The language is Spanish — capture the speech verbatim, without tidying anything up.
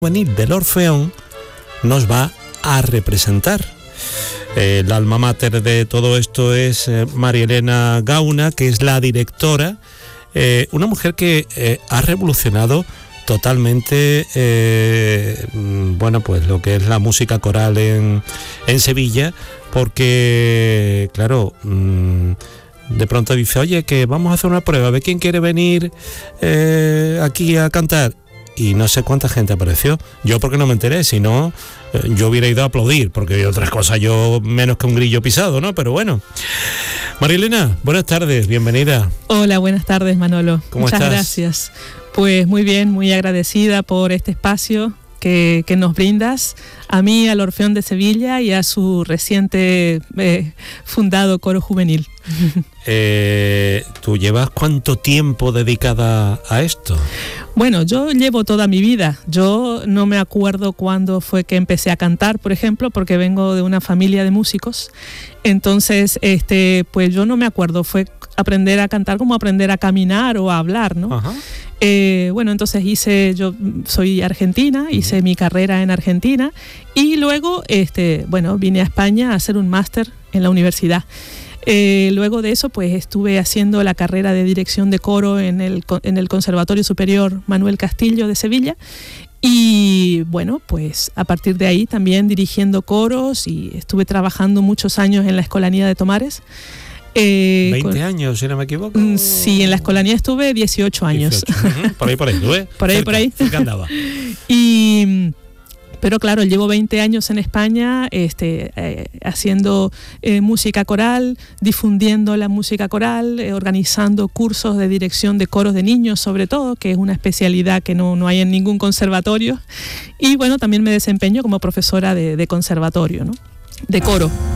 juvenil del Orfeón nos va a representar. Eh, la alma mater de todo esto es eh, María Elena Gauna, que es la directora, eh, una mujer que eh, ha revolucionado totalmente eh, bueno, pues lo que es la música coral en, en Sevilla, porque claro, mmm, de pronto dice, oye, que vamos a hacer una prueba, a ver quién quiere venir eh, aquí a cantar. Y no sé cuánta gente apareció. Yo porque no me enteré, si no, eh, yo hubiera ido a aplaudir, porque hay otras cosas, yo menos que un grillo pisado, ¿no? Pero bueno. María Elena, buenas tardes, bienvenida. Hola, buenas tardes, Manolo. ¿Cómo Muchas estás? Gracias. Pues muy bien, muy agradecida por este espacio que, que nos brindas a mí, al Orfeón de Sevilla y a su reciente eh, fundado coro juvenil. Eh, ¿Tú llevas cuánto tiempo dedicada a esto? Bueno, yo llevo toda mi vida. Yo no me acuerdo cuándo fue que empecé a cantar, por ejemplo, porque vengo de una familia de músicos. Entonces, este, pues yo no me acuerdo. Fue aprender a cantar como aprender a caminar o a hablar, ¿no? Ajá. Eh, bueno, entonces hice, yo soy argentina, hice uh-huh. mi carrera en Argentina y luego, este, bueno, vine a España a hacer un máster en la universidad. Eh, luego de eso, pues estuve haciendo la carrera de dirección de coro en el, en el Conservatorio Superior Manuel Castillo de Sevilla. Y bueno, pues a partir de ahí también dirigiendo coros y estuve trabajando muchos años en la Escolanía de Tomares. Eh, veinte con, años, si no me equivoco. Sí, en la Escolanía estuve dieciocho años. dieciocho. Uh-huh. Por ahí, por ahí, ¿tú ves? Por ahí, cerca, por ahí. Cerca andaba. Y... Pero claro, llevo veinte años en España este, eh, haciendo eh, música coral, difundiendo la música coral, eh, organizando cursos de dirección de coros de niños sobre todo, que es una especialidad que no, no hay en ningún conservatorio. Y bueno, también me desempeño como profesora de, de conservatorio, ¿no? De coro.